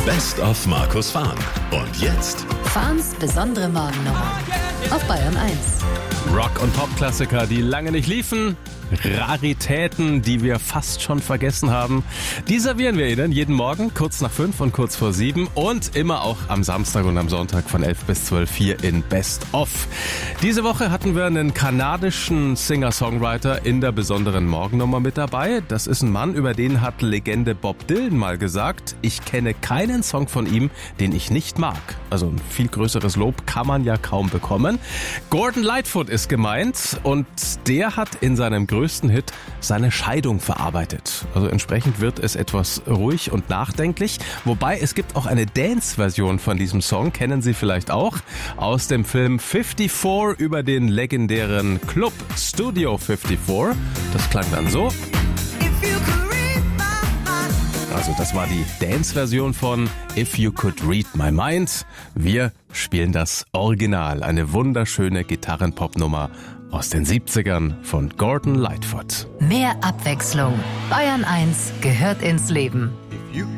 Best of Markus Fahn. Und jetzt Fahns besondere Morgennummer auf Bayern 1. Rock- und Pop-Klassiker, die lange nicht liefen. Raritäten, die wir fast schon vergessen haben. Die servieren wir Ihnen jeden Morgen, kurz nach 5 und kurz vor 7 und immer auch am Samstag und am Sonntag von 11 bis 12 hier in Best of. Diese Woche hatten wir einen kanadischen Singer-Songwriter in der besonderen Morgennummer mit dabei. Das ist ein Mann, über den hat Legende Bob Dylan mal gesagt, ich kenne keinen Song von ihm, den ich nicht mag. Also ein viel größeres Lob kann man ja kaum bekommen. Gordon Lightfoot ist gemeint und der hat in seinem größten Hit seine Scheidung verarbeitet. Also entsprechend wird es etwas ruhig und nachdenklich. Wobei es gibt auch eine Dance-Version von diesem Song, kennen Sie vielleicht auch, aus dem Film 54 über den legendären Club Studio 54. Das klang dann so. Also das war die Dance-Version von If You Could Read My Mind. Wir spielen das Original, eine wunderschöne Gitarren-Pop-Nummer aus den 70ern von Gordon Lightfoot. Mehr Abwechslung. Bayern 1 gehört ins Leben.